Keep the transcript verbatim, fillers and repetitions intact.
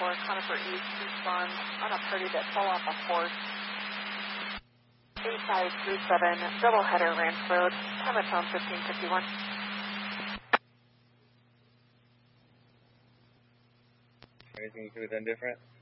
for Conifer East, respond on a party that fell off a horse. eight five three seven, doubleheader Ranch Road, time of tone fifteen fifty-one. Anything you could have done different?